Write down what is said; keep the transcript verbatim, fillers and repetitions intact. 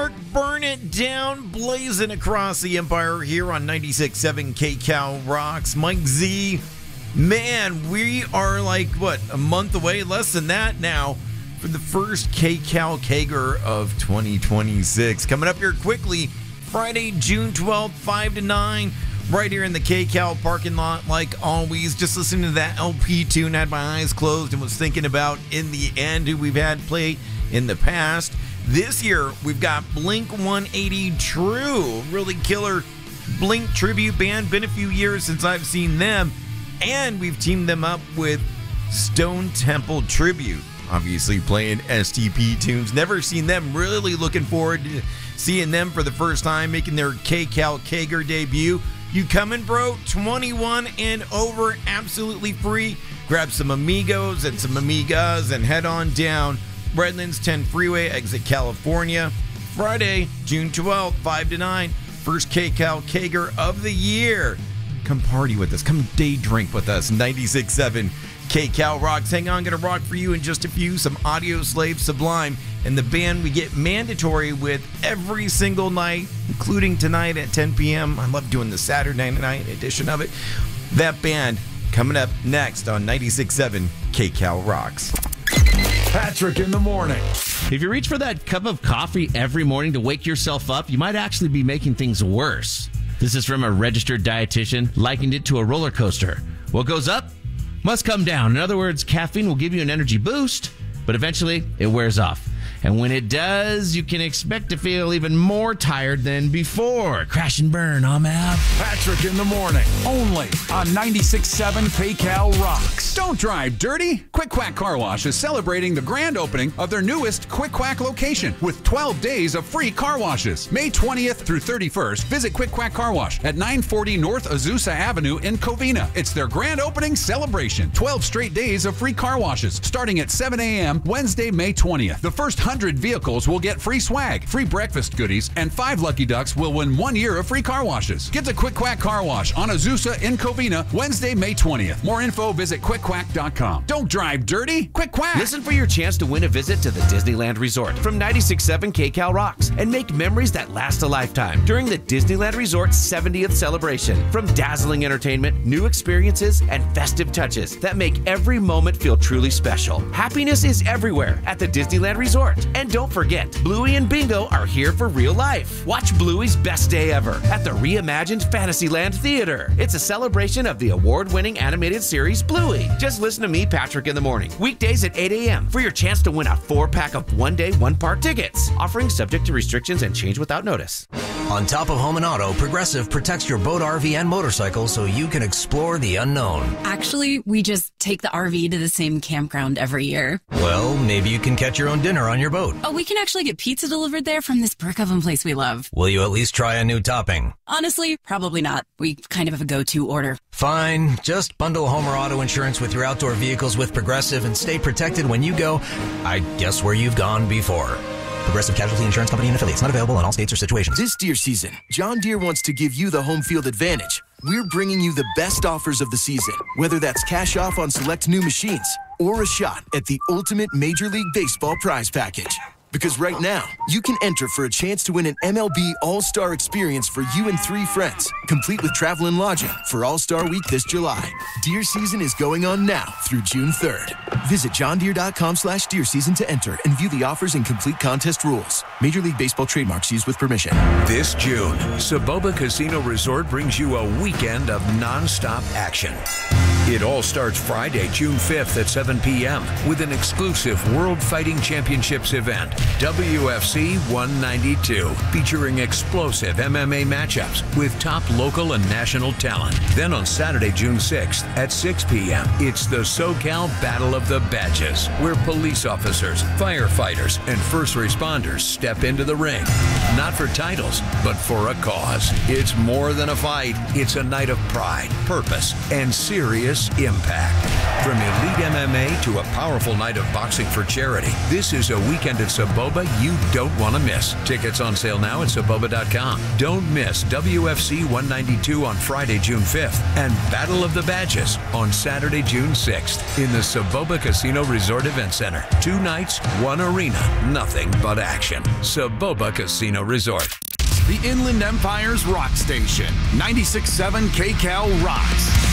York, burn it down, blazing across the empire here on ninety-six point seven KCal Rocks. Mike Z, man, we are like, what, a month away, less than that now, for the first KCal Kager of twenty twenty-six. Coming up here quickly, Friday, June twelfth, five to nine, right here in the KCal parking lot, like always. Just listening to that L P tune, had my eyes closed and was thinking about, in the end, who we've had play in the past. This year, we've got Blink one eighty True, really killer Blink tribute band. Been a few years since I've seen them, and we've teamed them up with Stone Temple Tribute, obviously playing S T P tunes. Never seen them. Really looking forward to seeing them for the first time, making their KCal Kager debut. You coming, bro? twenty-one and over, absolutely free. Grab some amigos and some amigas and head on down Redlands ten Freeway, exit California. Friday, June twelfth, five to nine. First KCal Kager of the year. Come party with us. Come day drink with us. ninety-six point seven KCal Rocks. Hang on, gonna rock for you in just a few. Some Audio Slave Sublime, and the band we get mandatory with every single night, including tonight at ten p.m. I love doing the Saturday night edition of it. That band coming up next on ninety-six point seven KCal Rocks. Patrick in the morning. If you reach for that cup of coffee every morning to wake yourself up, you might actually be making things worse. This is from a registered dietitian, likened it to a roller coaster. What goes up must come down. In other words, caffeine will give you an energy boost, but eventually it wears off. And when it does, you can expect to feel even more tired than before. Crash and burn, I'm out. Patrick in the morning, only on ninety-six point seven KCal Rocks. Don't drive dirty. Quick Quack Car Wash is celebrating the grand opening of their newest Quick Quack location with twelve days of free car washes. May twentieth through thirty-first, visit Quick Quack Car Wash at nine forty North Azusa Avenue in Covina. It's their grand opening celebration. twelve straight days of free car washes starting at seven a.m. Wednesday, May twentieth. The first one hundred vehicles will get free swag, free breakfast goodies, and five lucky ducks will win one year of free car washes. Get to Quick Quack Car Wash on Azusa in Covina Wednesday, May twentieth. More info, visit quick quack dot com. Don't drive dirty. Quick Quack. Listen for your chance to win a visit to the Disneyland Resort from ninety-six point seven KCal Rocks and make memories that last a lifetime during the Disneyland Resort's seventieth celebration. From dazzling entertainment, new experiences, and festive touches that make every moment feel truly special. Happiness is everywhere at the Disneyland Resort. And don't forget, Bluey and Bingo are here for real life. Watch Bluey's best day ever at the reimagined Fantasyland Theater. It's a celebration of the award-winning animated series Bluey. Just listen to me, Patrick, in the morning, weekdays at eight a.m. for your chance to win a four-pack of one-day, one-part tickets. Offering subject to restrictions and change without notice. On top of home and auto, Progressive protects your boat, R V, and motorcycle so you can explore the unknown. Actually, we just take the R V to the same campground every year. Well, maybe you can catch your own dinner on your boat. Oh, we can actually get pizza delivered there from this brick oven place we love. Will you at least try a new topping? Honestly, probably not. We kind of have a go-to order. Fine. Just bundle home or auto insurance with your outdoor vehicles with Progressive and stay protected when you go, I guess, where you've gone before. Progressive Casualty Insurance Company and Affiliates. Not available in all states or situations. This deer season, John Deere wants to give you the home field advantage. We're bringing you the best offers of the season, whether that's cash off on select new machines or a shot at the ultimate Major League Baseball prize package. Because right now, you can enter for a chance to win an M L B All-Star experience for you and three friends, complete with travel and lodging for All-Star Week this July. Deer season is going on now through June third. Visit johndeere.com slash deer season to enter and view the offers and complete contest rules. Major League Baseball trademarks used with permission. This June, Saboba Casino Resort brings you a weekend of nonstop action. It all starts Friday, June fifth at seven p.m. with an exclusive World Fighting Championships event, W F C one ninety-two, featuring explosive M M A matchups with top local and national talent. Then on Saturday, June sixth at six p.m., it's the SoCal Battle of the Badges, where police officers, firefighters, and first responders step into the ring. Not for titles, but for a cause. It's more than a fight. It's a night of pride, purpose, and serious impact. From elite M M A to a powerful night of boxing for charity, this is a weekend at Saboba you don't want to miss. Tickets on sale now at Saboba dot com. Don't miss W F C one ninety-two on Friday, June fifth, and Battle of the Badges on Saturday, June sixth in the Saboba Casino Resort Event Center. Two nights, one arena, nothing but action. Saboba Casino Resort. The Inland Empire's Rock Station, ninety-six point seven K Cal rocks.